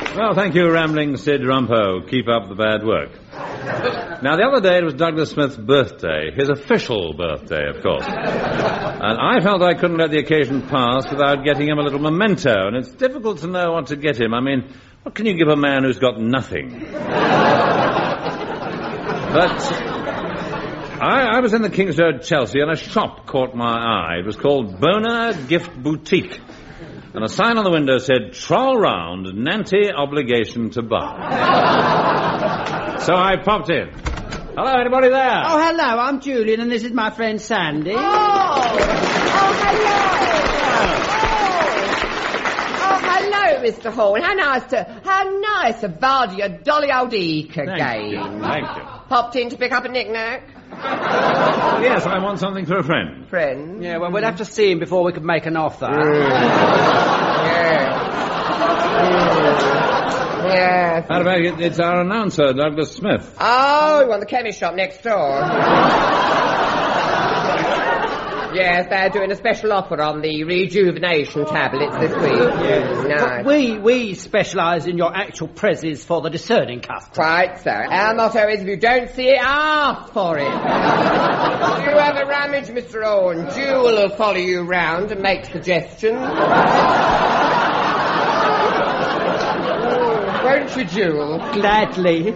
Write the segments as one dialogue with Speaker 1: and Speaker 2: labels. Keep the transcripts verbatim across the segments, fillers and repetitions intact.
Speaker 1: Well, thank you, Rambling Sid Rumpo. Keep up the bad work. Now, the other day it was Douglas Smith's birthday. His official birthday, of course. And I felt I couldn't let the occasion pass without getting him a little memento. And it's difficult to know what to get him. I mean, what can you give a man who's got nothing? But I, I was in the King's Road, Chelsea, and a shop caught my eye. It was called Boner Gift Boutique. And a sign on the window said, Troll round, Nanty obligation to buy. So I popped in. Hello, anybody there?
Speaker 2: Oh, hello, I'm Julian, and this is my friend Sandy.
Speaker 3: Oh, oh hello. Oh. oh, hello, Mister Horn. How nice to, how nice of Vardy, a dolly old eek again.
Speaker 1: Thank you. Thank you.
Speaker 3: Popped in to pick up a knick-knack.
Speaker 1: Yes, I want something for a friend.
Speaker 3: Friend?
Speaker 2: Yeah, well, we'd have to see him before we could make an offer.
Speaker 3: Mm. Yes. Mm. Yes.
Speaker 1: How about it? It's our announcer, Douglas Smith.
Speaker 3: Oh, we want the chemist shop next door. Yes, they're doing a special offer on the rejuvenation tablets this week. Yes. Nice.
Speaker 2: We we specialise in your actual prezzies for the discerning customer.
Speaker 3: Quite so. Our motto is, if you don't see it, ask for it. If you have a ramage, Mister Owen, Jewel will follow you round and make suggestions. Oh, won't you, Jewel?
Speaker 2: Gladly.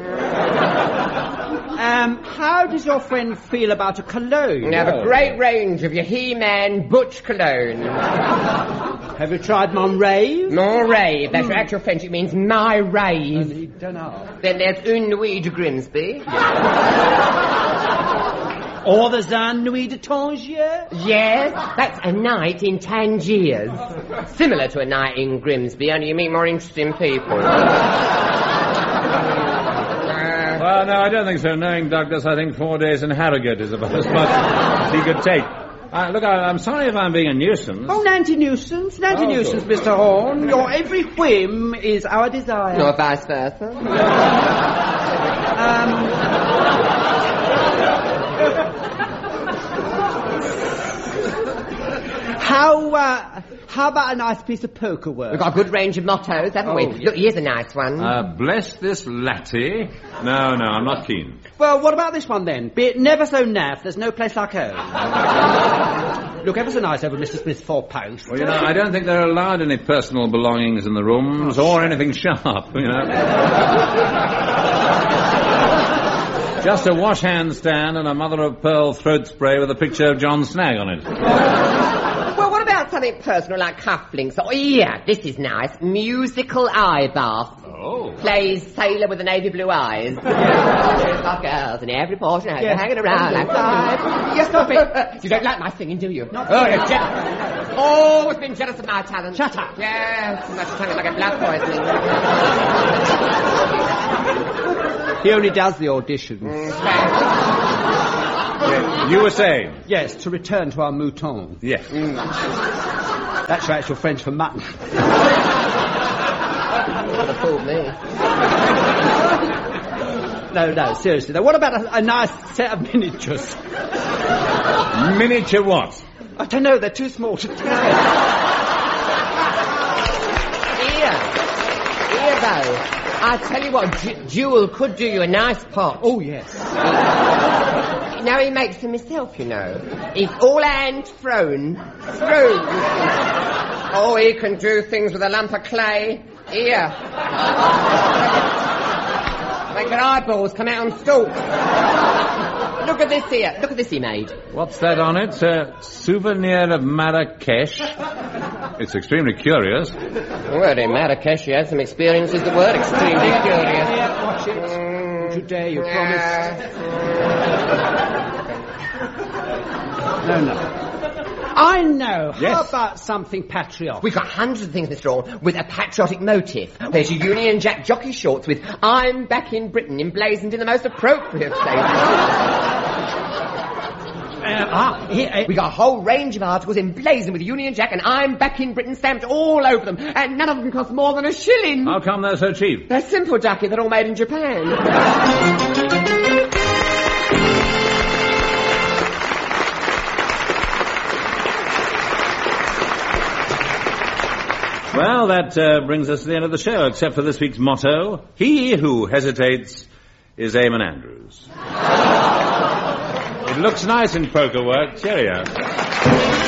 Speaker 2: Um, how does your friend feel about a cologne?
Speaker 3: We have a great range of your He-Man Butch cologne.
Speaker 2: Have you tried Mon Rave?
Speaker 3: Mon Rave. That's mm. actual French. It means my rave.
Speaker 2: I don't know.
Speaker 3: Then there's Une Nuit de Grimsby.
Speaker 2: Or the Zan Nuit de Tangier?
Speaker 3: Yes, that's a night in Tangiers. Similar to a night in Grimsby, only you meet more interesting people.
Speaker 1: Well, no, I don't think so. Knowing Douglas, I think four days in Harrogate is about as much as he could take. Uh, look, I, I'm sorry if I'm being a nuisance.
Speaker 2: Oh, Nanty-nuisance, Nanty-nuisance,
Speaker 1: Oh,
Speaker 2: Mister Horn. Your every whim is our desire.
Speaker 3: Or vice versa.
Speaker 2: um... How, uh, how about a nice piece of poker work?
Speaker 3: We've got a good range of mottos, haven't
Speaker 2: oh,
Speaker 3: we?
Speaker 2: Yes.
Speaker 3: Look, here's a nice one.
Speaker 1: Uh, bless this latte. No, no, I'm not keen.
Speaker 2: Well, what about this one, then? Be it never so naff, there's no place like home. Look ever so nice over Mister Smith's four-post.
Speaker 1: Well, you know, I don't think they're allowed any personal belongings in the rooms or anything sharp, you know. Just a wash-hand stand and a mother-of-pearl throat spray with a picture of John Snag on it.
Speaker 3: Well, what about something personal like cufflinks? Oh, yeah, this is nice. Musical eye bath.
Speaker 1: Oh.
Speaker 3: Plays sailor with the navy blue eyes. There's got girls in every portion of yeah. hanging around like flies. Yes, stop it. You don't like my singing, do you? Not oh, you're jealous. Always been jealous of my talent.
Speaker 2: Shut up.
Speaker 3: Yeah, too much tongue like a blood poisoning.
Speaker 2: He only does the auditions.
Speaker 3: Mm,
Speaker 1: Yeah, you were saying?
Speaker 2: Yes, to return to our mouton.
Speaker 1: Yes.
Speaker 3: Mm.
Speaker 2: That's your actual French for mutton.
Speaker 3: Could have fooled me.
Speaker 2: No, no, seriously. Though, what about a, a nice set of miniatures?
Speaker 1: Miniature what?
Speaker 2: I don't know, they're too small to carry.
Speaker 3: Here. Here, though. I tell you what, J- Jewel could do you a nice pot.
Speaker 2: Oh, yes.
Speaker 3: Now he makes them himself, you know. He's all hand thrown. Thrown. Oh, he can do things with a lump of clay. Here. Make your eyeballs come out on stalks. Look at this here. Look at this he made.
Speaker 1: What's that on it? A souvenir of Marrakesh. It's extremely curious.
Speaker 3: Well, in Marrakesh, you had some experiences that were extremely curious.
Speaker 2: Yeah, watch it. Mm, Would you dare, you
Speaker 3: yeah.
Speaker 2: promised. No, no. I know.
Speaker 1: Yes.
Speaker 2: How about something patriotic?
Speaker 3: We've got hundreds of things, Mister Orr, with a patriotic motive. There's your Union Jack jockey shorts with "I'm back in Britain" emblazoned in the most appropriate places.
Speaker 2: Uh, ah, here, uh,
Speaker 3: We got a whole range of articles emblazoned with Union Jack and "I'm back in Britain" stamped all over them, and none of them cost more than a shilling.
Speaker 1: How come they're so cheap?
Speaker 3: They're simple, Ducky. They're all made in Japan.
Speaker 1: Well, that uh, brings us to the end of the show, except for this week's motto, he who hesitates is Eamon Andrews. It looks nice in poker work. Cheerio.